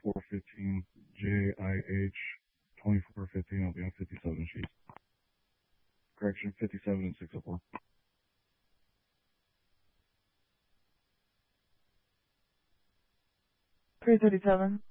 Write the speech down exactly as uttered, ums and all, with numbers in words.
four fifteen, J I H twenty-four fifteen. I'll be on fifty-seven sheets. Correction, fifty-seven and six oh four. three thirty-seven.